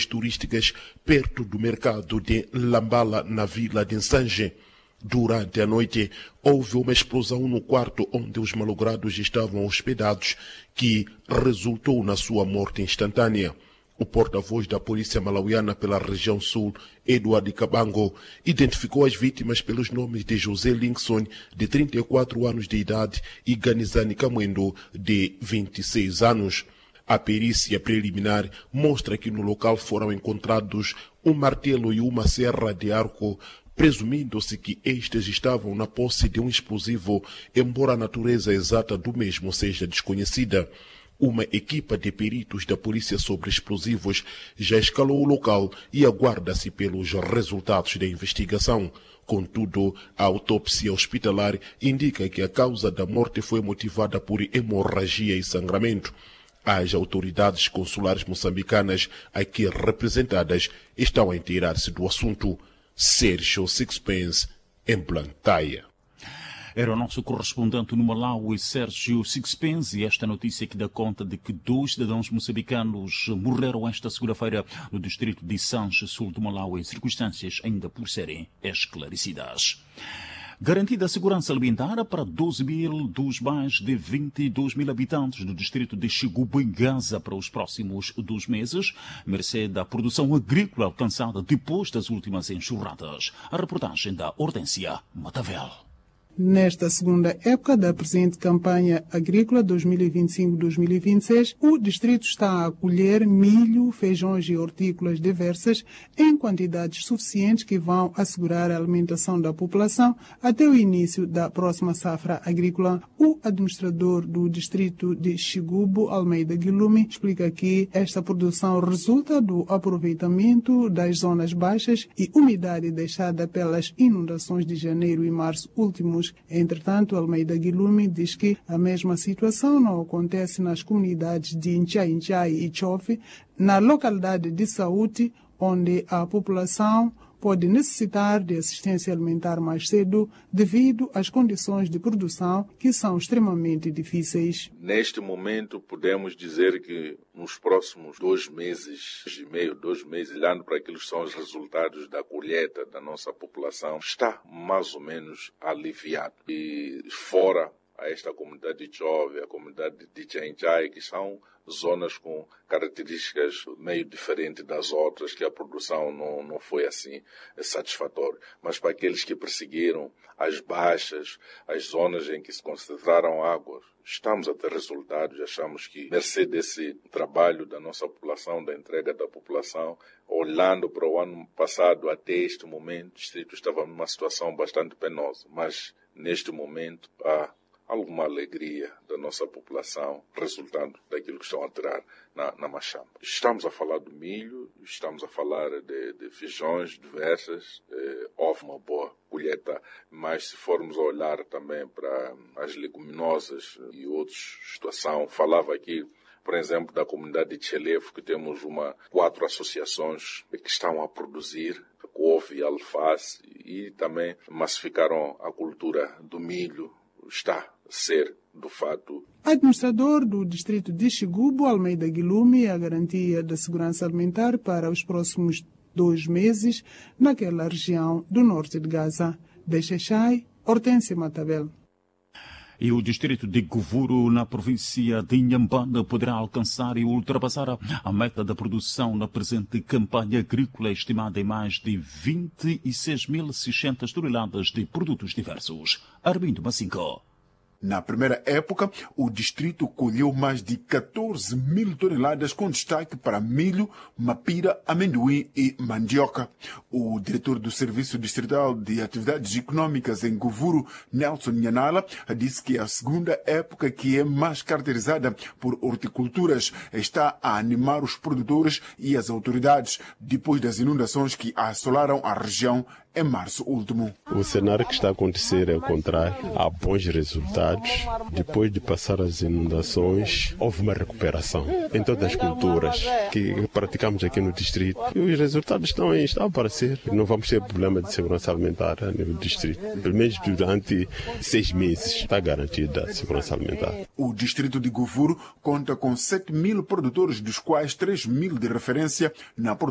turísticas perto do mercado de Lambala, na vila de Nsanje. Durante a noite, houve uma explosão no quarto onde os malogrados estavam hospedados, que resultou na sua morte instantânea. O porta-voz da polícia malauiana pela região sul, Eduardo Cabango, identificou as vítimas pelos nomes de José Linkson, de 34 anos de idade, e Ganizani Camwendo, de 26 anos. A perícia preliminar mostra que no local foram encontrados um martelo e uma serra de arco, presumindo-se que estes estavam na posse de um explosivo, embora a natureza exata do mesmo seja desconhecida. Uma equipa de peritos da Polícia sobre Explosivos já escalou o local e aguarda-se pelos resultados da investigação. Contudo, a autópsia hospitalar indica que a causa da morte foi motivada por hemorragia e sangramento. As autoridades consulares moçambicanas aqui representadas estão a inteirar-se do assunto. Sérgio Sixpence, em Blantyre. Era o nosso correspondente no Malawi, Sérgio Sixpence, e esta notícia que dá conta de que 2 cidadãos moçambicanos morreram esta segunda-feira no distrito de Sanche, sul do Malawi, em circunstâncias ainda por serem esclarecidas. Garantida a segurança alimentar para 12 mil dos mais de 22 mil habitantes do distrito de Xigubu, em Gaza, para os próximos 2 meses, mercê da produção agrícola alcançada depois das últimas enxurradas. A reportagem da Hortência Matavel. Nesta segunda época da presente campanha agrícola 2025-2026, o distrito está a colher milho, feijões e hortícolas diversas em quantidades suficientes que vão assegurar a alimentação da população até o início da próxima safra agrícola. O administrador do distrito de Xigubu, Almeida Guilumi, explica que esta produção resulta do aproveitamento das zonas baixas e umidade deixada pelas inundações de janeiro e março últimos. Entretanto, Almeida Guilumi diz que a mesma situação não acontece nas comunidades de Nchai e Chofe, na localidade de Saúde, onde a população pode necessitar de assistência alimentar mais cedo devido às condições de produção que são extremamente difíceis. Neste momento, podemos dizer que nos próximos 2 meses e meio, 2 meses, olhando para aqueles que são os resultados da colheita da nossa população, está mais ou menos aliviado. E fora a esta comunidade de Chove, a comunidade de Tchenchai, que são zonas com características meio diferentes das outras, que a produção não foi assim satisfatória. Mas para aqueles que perseguiram as baixas, as zonas em que se concentraram águas, estamos a ter resultados. Achamos que, mercê desse trabalho da nossa população, da entrega da população, olhando para o ano passado até este momento, o distrito estava numa situação bastante penosa. Mas, neste momento, há alguma alegria da nossa população resultando daquilo que estão a tirar na machamba. Estamos a falar do milho, estamos a falar de feijões diversas, houve uma boa colheita, mas se formos a olhar também para as leguminosas e outras situação, falava aqui, por exemplo, da comunidade de Chelefo, que temos 4 associações que estão a produzir couve e alface e também massificaram a cultura do milho. Está a ser, de fato. Administrador do distrito de Xigubu, Almeida Guilumi, a garantia da segurança alimentar para os próximos 2 meses naquela região do norte de Gaza. De Xai, Hortência Matavel. E o distrito de Guvuru, na província de Inhambane, poderá alcançar e ultrapassar a meta da produção na presente campanha agrícola, estimada em mais de 26.600 toneladas de produtos diversos. Armindo Massinco. Na primeira época, o distrito colheu mais de 14 mil toneladas, com destaque para milho, mapira, amendoim e mandioca. O diretor do Serviço Distrital de Atividades Econômicas em Guvuru, Nelson Nhanala, disse que a segunda época, que é mais caracterizada por horticulturas, está a animar os produtores e as autoridades depois das inundações que assolaram a região em março último. O cenário que está a acontecer é o contrário. Há bons resultados. Depois de passar as inundações, houve uma recuperação em todas as culturas que praticamos aqui no distrito. E os resultados estão a aparecer. Não vamos ter problema de segurança alimentar a nível do distrito. Pelo menos durante 6 meses está garantida a segurança alimentar. O distrito de Guvuru conta com 7 mil produtores, dos quais 3 mil de referência na produção